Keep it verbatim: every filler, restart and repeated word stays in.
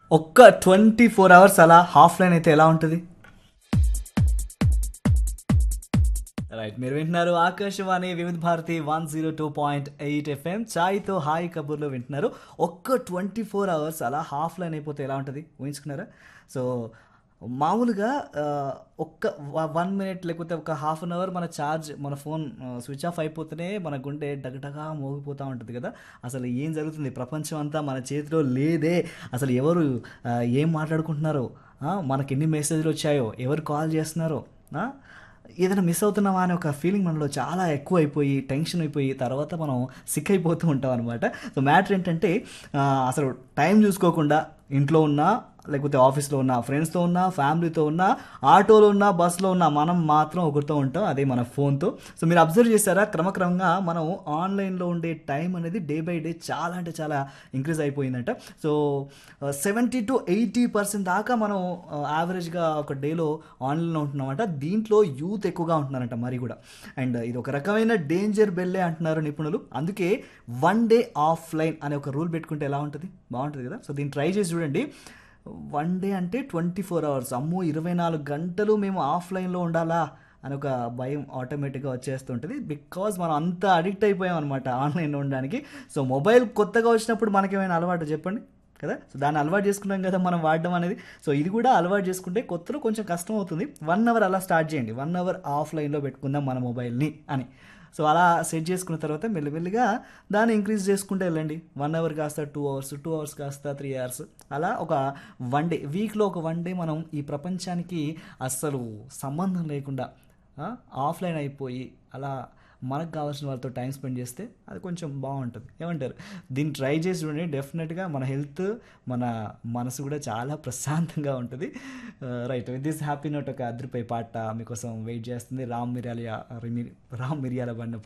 ఒక్క twenty four hours అలా half line అయితే ఎలా ఉంటుంది? రైట్, మీరు వింటున్నారు ఆకాశవాణి వివిధ Bharati one zero two point eight FM చాయ్తో hi కబుర్లో వింటున్నారు. ఒక్క ట్వంటీ ఫోర్ అవర్స్ అలా హాఫ్ లైన్ అయిపోతే ఎలా ఉంటుంది ఊహించుకున్నారా? సో మామూలుగా ఆ, ఒక్క వన్ మినిట్ లేకపోతే ఒక హాఫ్ అన్ అవర్ మన ఛార్జ్ మన ఫోన్ స్విచ్ ఆఫ్ అయిపోతేనే మన గుండె డగడగా మోగిపోతూ ఉంటుంది కదా. అసలు ఏం జరుగుతుంది ప్రపంచం అంతా మన చేతిలో లేదే. అసలు ఎవరు ఆ, ఏం మాట్లాడుకుంటున్నారో, ఆ, మనకి ఎన్ని మెసేజ్లు వచ్చాయో, ఎవరు కాల్ చేస్తున్నారో, ఆ, ఏదైనా మిస్ అవుతున్నామా అనే ఒక ఫీలింగ్ మనలో చాలా ఎక్కువ అయిపోయి టెన్షన్ అయిపోయి తర్వాత మనం సిక్ అయిపోతూ ఉంటాం అనమాట. సో మ్యాటర్ ఏంటంటే ఆ, అసలు టైం చూసుకోకుండా ఇంట్లో ఉన్నా లేకపోతే ఆఫీస్లో ఉన్నా ఫ్రెండ్స్తో ఉన్నా ఫ్యామిలీతో ఉన్నా ఆటోలో ఉన్నా బస్సులో ఉన్నా మనం మాత్రం ఒకరితో ఉంటాం, అదే మన ఫోన్తో. సో మీరు అబ్జర్వ్ చేశారా, క్రమక్రమంగా మనం ఆన్లైన్లో ఉండే టైం అనేది డే బై డే చాలా అంటే చాలా ఇంక్రీజ్ అయిపోయిందంట. So seventy to eighty percent దాకా మనం యావరేజ్గా ఒక డేలో ఆన్లైన్లో ఉంటున్నామంట. దీంట్లో యూత్ ఎక్కువగా ఉంటున్నారంట మరి కూడా. అండ్ ఇది ఒక రకమైన డేంజర్ బెల్లే అంటున్నారు నిపుణులు. అందుకే వన్ డే ఆఫ్లైన్ అనే ఒక రూల్ పెట్టుకుంటే ఎలా ఉంటుంది, బాగుంటుంది కదా. సో దీన్ని ట్రై చేసి చూడండి. వన్ డే అంటే ట్వంటీ ఫోర్ అవర్స్, అమ్మో ఇరవై నాలుగు గంటలు మేము ఆఫ్లైన్లో ఉండాలా అని ఒక భయం ఆటోమేటిక్గా వచ్చేస్తుంటుంది. బికాజ్ మనం అంత అడిక్ట్ అయిపోయాం అనమాట ఆన్లైన్లో ఉండడానికి. సో మొబైల్ కొత్తగా వచ్చినప్పుడు మనకేమైనా అలవాటు చెప్పండి కదా. సో దాన్ని అలవాటు చేసుకున్నాం కదా మనం వాడడం అనేది. సో ఇది కూడా అలవాటు చేసుకుంటే కొత్తలో కొంచెం కష్టం అవుతుంది. వన్ అవర్ అలా స్టార్ట్ చేయండి, వన్ అవర్ ఆఫ్లైన్లో పెట్టుకుందాం మన మొబైల్ని అని. సో అలా సెట్ చేసుకున్న తర్వాత మెల్లిమెల్లిగా దాన్ని ఇంక్రీజ్ చేసుకుంటూ వెళ్ళండి. వన్ అవర్ కాస్త టూ అవర్స్, టూ అవర్స్ కాస్త త్రీ అవర్స్, అలా ఒక వన్ డే, వీక్లో ఒక వన్ డే మనం ఈ ప్రపంచానికి అస్సలు సంబంధం లేకుండా ఆఫ్లైన్ అయిపోయి అలా మనకు కావాల్సిన వాళ్ళతో టైం స్పెండ్ చేస్తే అది కొంచెం బాగుంటుంది. ఏమంటారు? దీన్ని ట్రై చేసి చూడండి, డెఫినెట్గా మన హెల్త్ మన మనసు కూడా చాలా ప్రశాంతంగా ఉంటుంది. Right, with this happy note ఒక అదిరిపోయే పాట మీకోసం వెయిట్ చేస్తుంది. రామ్ మిర్యాల రామ్ మిరియాల బండ